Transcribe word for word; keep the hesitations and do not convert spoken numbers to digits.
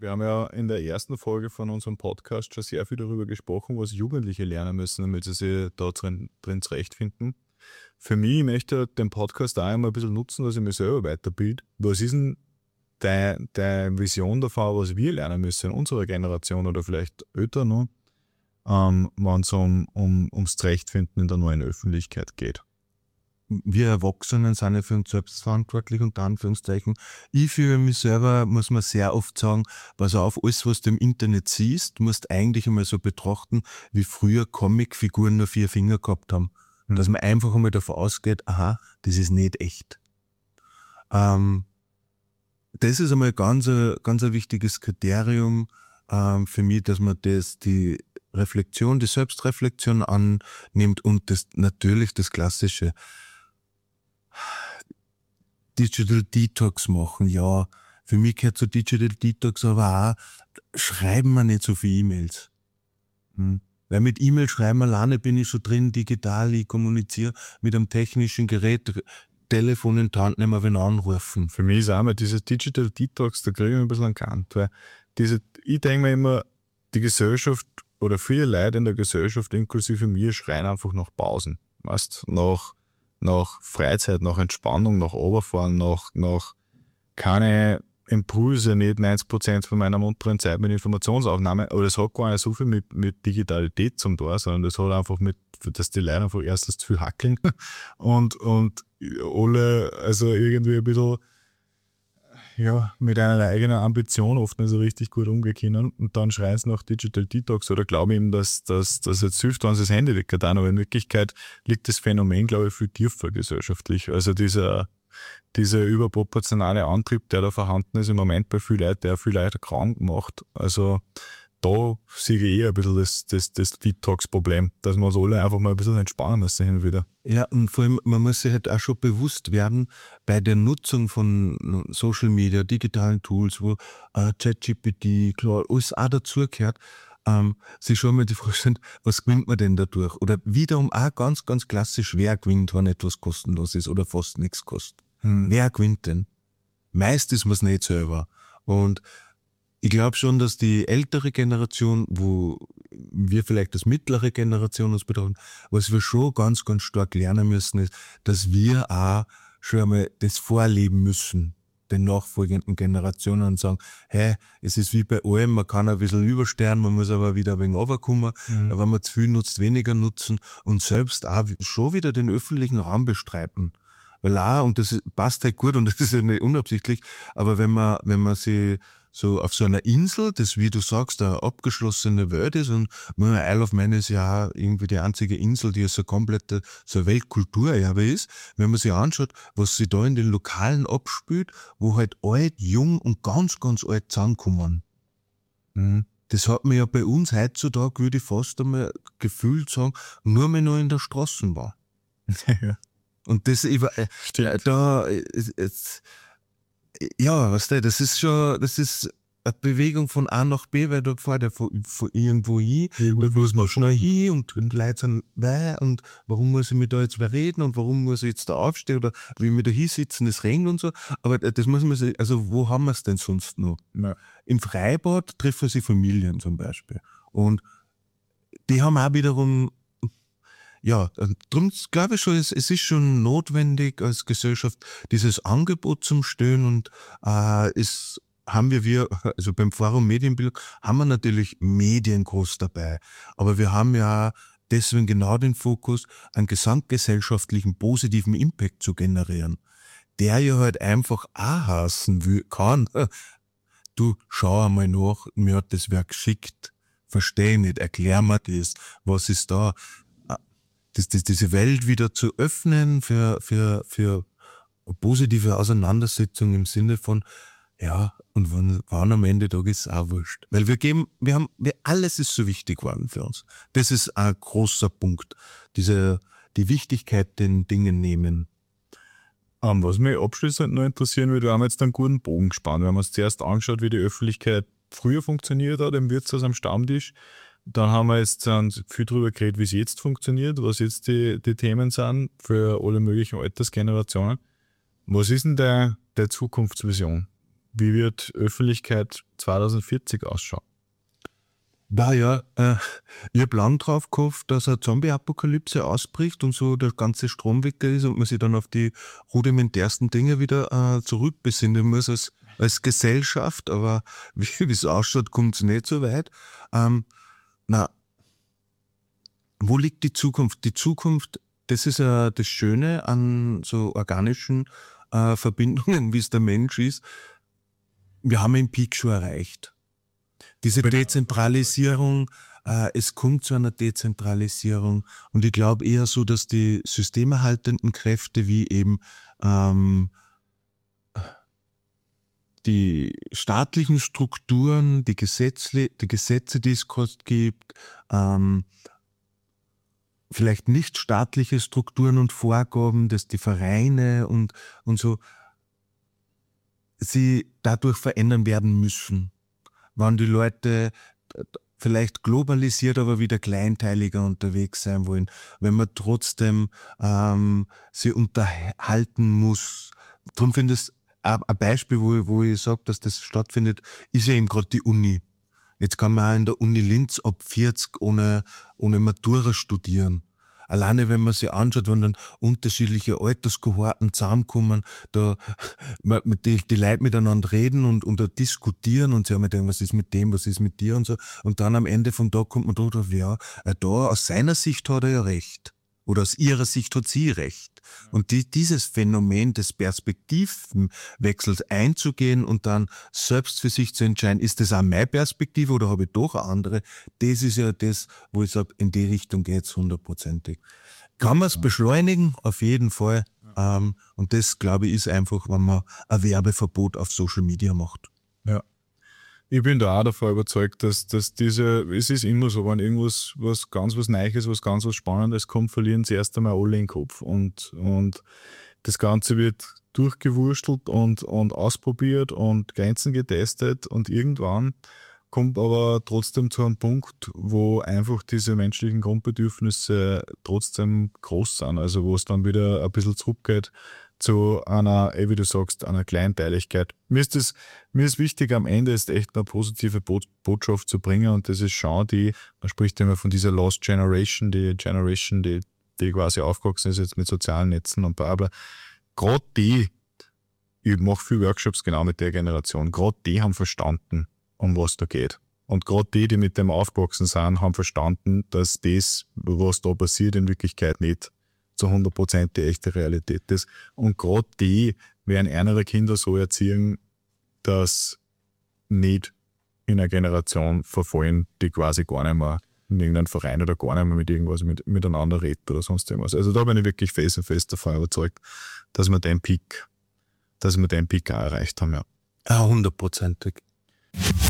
Wir haben ja in der ersten Folge von unserem Podcast schon sehr viel darüber gesprochen, was Jugendliche lernen müssen, damit sie sich da drin, drin zurechtfinden. Für mich, ich möchte den Podcast auch immer ein bisschen nutzen, dass ich mich selber weiterbilde. Was ist denn deine, deine Vision davon, was wir lernen müssen in unserer Generation oder vielleicht älter noch, ähm, wenn es um, um, ums Zurechtfinden in der neuen Öffentlichkeit geht? Wir Erwachsenen sind ja für uns selbst verantwortlich, unter Anführungszeichen. Ich für mich selber muss man sehr oft sagen, pass auf, alles, was du im Internet siehst, musst eigentlich einmal so betrachten, wie früher Comicfiguren nur vier Finger gehabt haben. Mhm. Dass man einfach einmal davon ausgeht, aha, das ist nicht echt. Ähm, das ist einmal ganz, ein- ganz ein wichtiges Kriterium ähm, für mich, dass man das, die Reflexion, die Selbstreflexion annimmt und das natürlich das Klassische. Digital Detox machen, ja. Für mich gehört zu Digital Detox aber auch, schreiben wir nicht so viele E-Mails. Hm. Weil mit E-Mail schreiben alleine bin ich schon drin, digital, ich kommuniziere mit einem technischen Gerät, Telefon in die Hand nehmen, wenn anrufen. Für mich ist auch mal dieses Digital Detox, da kriege ich mich ein bisschen an Kant, weil diese, ich denke mir immer, die Gesellschaft oder viele Leute in der Gesellschaft, inklusive mir, schreien einfach nach Pausen. Weißt, nach, nach Freizeit, nach Entspannung, nach Oberfahren, nach, nach keine Impulse, nicht neunzig Prozent von meiner munteren Zeit mit Informationsaufnahme, aber das hat gar nicht so viel mit, mit Digitalität zum tun, sondern das hat einfach mit, dass die Leute einfach erstens zu viel hackeln und, und alle, also irgendwie ein bisschen, ja, mit einer eigenen Ambition oft nicht so richtig gut umgehen können und dann schreien sie nach Digital Detox oder glauben eben, dass, dass, dass jetzt hilft, wenn sie das Handy weggetan, aber in Wirklichkeit liegt das Phänomen, glaube ich, viel tiefer gesellschaftlich. Also dieser, dieser überproportionale Antrieb, der da vorhanden ist im Moment bei vielen Leuten, der viele Leute krank macht. Also da sehe ich eher ein bisschen das, das, das Detox-Problem, dass wir uns alle einfach mal ein bisschen entspannen müssen hin und wieder. Ja, und vor allem, man muss sich halt auch schon bewusst werden, bei der Nutzung von Social Media, digitalen Tools, wo äh, ChatGPT, klar, alles auch dazugehört, ähm, sich schon mal die Frage stellen, was gewinnt man denn dadurch? Oder wiederum auch ganz, ganz klassisch, wer gewinnt, wenn etwas kostenlos ist oder fast nichts kostet? Hm. Wer gewinnt denn? Meist ist man es nicht selber. Und ich glaube schon, dass die ältere Generation, wo wir vielleicht als mittlere Generation uns betrachten, was wir schon ganz, ganz stark lernen müssen, ist, dass wir auch schon einmal das vorleben müssen, den nachfolgenden Generationen und sagen, hey, es ist wie bei allem, man kann ein bisschen überstern, man muss aber wieder ein wenig runterkommen, Mhm. wenn man zu viel nutzt, weniger nutzen und selbst auch schon wieder den öffentlichen Raum bestreiten. Weil auch, und das passt halt gut und das ist ja nicht unabsichtlich, aber wenn man, wenn man sich so auf so einer Insel, das wie du sagst, eine abgeschlossene Welt ist und Isle of Man ist ja auch irgendwie die einzige Insel, die so komplett so ein Weltkulturerbe ist. Wenn man sich anschaut, was sich da in den Lokalen abspielt, wo halt alt, jung und ganz, ganz alt zusammenkommen. Mhm. Das hat man ja bei uns heutzutage, würde ich fast einmal gefühlt sagen, nur mehr noch in der Straßenbahn. Ja, Und das, ich, war- äh, stimmt. da, äh, es, es, ja, weißt du, das ist schon, das ist eine Bewegung von A nach B, weil da fährt er von, von irgendwo hin, da muss man schnell hin und, und Leute sind, weh, und warum muss ich mich da jetzt mehr reden und warum muss ich jetzt da aufstehen oder will ich mich da hinsitzen, es regnet und so, aber das muss man sich, also wo haben wir es denn sonst noch? Ja. Im Freibad treffen sich Familien zum Beispiel und die haben auch wiederum, ja, darum glaube ich schon, es, es ist schon notwendig als Gesellschaft, dieses Angebot zum Stellen und äh, es haben wir, wir, also beim Forum Medienbildung haben wir natürlich Medien groß dabei, aber wir haben ja deswegen genau den Fokus, einen gesamtgesellschaftlichen positiven Impact zu generieren, der ja halt einfach auch heißen will, kann, du schau einmal nach, mir hat das Werk geschickt, versteh nicht, erklär mir das, was ist da, das, das, diese Welt wieder zu öffnen für, für, für eine positive Auseinandersetzung im Sinne von, ja, und wann, wann am Ende Tag ist es auch wurscht. Weil wir geben, wir haben, wir, alles ist so wichtig geworden für uns. Das ist ein großer Punkt. Diese, die Wichtigkeit den Dingen nehmen. Um, was mich abschließend noch interessieren würde, wir haben jetzt einen guten Bogen gespannt. Wir haben uns zuerst angeschaut, wie die Öffentlichkeit früher funktioniert hat, im Wirtshaus am Stammtisch. Dann haben wir jetzt dann viel darüber geredet, wie es jetzt funktioniert, was jetzt die, die Themen sind für alle möglichen Altersgenerationen. Was ist denn der, der Zukunftsvision? wie wird Öffentlichkeit zwanzig vierzig ausschauen? Da ja, äh, ich hab lang drauf gehofft, dass eine Zombie-Apokalypse ausbricht und so der ganze Strom weg ist und man sich dann auf die rudimentärsten Dinge wieder äh, zurückbesinnen muss als, als Gesellschaft, aber wie es ausschaut, kommt es nicht so weit. Ähm, na, wo liegt die Zukunft? Die Zukunft, das ist ja das Schöne an so organischen äh, Verbindungen, wie es der Mensch ist. Wir haben den Peak schon erreicht. Diese Dezentralisierung, äh, es kommt zu einer Dezentralisierung und ich glaube eher so, dass die systemerhaltenden Kräfte wie eben ähm, die staatlichen Strukturen, die, Gesetzle die Gesetze, die es gerade gibt, ähm, vielleicht nicht staatliche Strukturen und Vorgaben, dass die Vereine und, und so, sie dadurch verändern werden müssen. Wenn die Leute vielleicht globalisiert, aber wieder kleinteiliger unterwegs sein wollen, wenn man trotzdem ähm, sie unterhalten muss. Darum finde ich es ein Beispiel, wo ich, wo ich sage, dass das stattfindet, ist ja eben gerade die Uni. Jetzt kann man auch in der Uni Linz ab vierzig ohne, ohne Matura studieren. Alleine wenn man sich anschaut, wenn dann unterschiedliche Alterskohorten zusammenkommen, da die, die Leute miteinander reden und, und da diskutieren und sie haben gedacht, was ist mit dem, was ist mit dir und so. Und dann am Ende vom Tag kommt man drauf, ja, da aus seiner Sicht hat er ja recht. Oder aus ihrer Sicht hat sie recht. Und die, dieses Phänomen des Perspektivenwechsels einzugehen und dann selbst für sich zu entscheiden, ist das auch meine Perspektive oder habe ich doch eine andere, das ist ja das, wo ich sage, in die Richtung geht's hundertprozentig. Kann man es beschleunigen? Auf jeden Fall. Ähm, und das, glaube ich, ist einfach, wenn man ein Werbeverbot auf Social Media macht. Ja. Ich bin da auch davon überzeugt, dass, dass diese, es ist immer so, wenn irgendwas was ganz was Neues, was ganz was Spannendes kommt, verlieren sie erst einmal alle den Kopf. Und, und das Ganze wird durchgewurstelt und, und ausprobiert und Grenzen getestet und irgendwann kommt aber trotzdem zu einem Punkt, wo einfach diese menschlichen Grundbedürfnisse trotzdem groß sind. Also wo es dann wieder ein bisschen zurückgeht zu einer, wie du sagst, einer Kleinteiligkeit. Mir ist das, mir ist wichtig, am Ende ist echt eine positive Bo Botschaft zu bringen und das ist schon die, man spricht immer von dieser Lost Generation, die Generation, die, die quasi aufgewachsen ist jetzt mit sozialen Netzen und bla bla. Gerade die, ich mache viele Workshops genau mit der Generation, gerade die haben verstanden, um was da geht. Und gerade die, die mit dem aufgewachsen sind, haben verstanden, dass das, was da passiert, in Wirklichkeit nicht zu hundert Prozent die echte Realität ist. Und gerade die werden ihre Kinder so erziehen, dass nicht in einer Generation verfallen, die quasi gar nicht mehr in irgendeinem Verein oder gar nicht mehr mit irgendwas mit, miteinander redet oder sonst irgendwas. Also da bin ich wirklich fest und fest davon überzeugt, dass wir den Peak, dass wir den Peak auch erreicht haben, ja. Ja, hundertprozentig.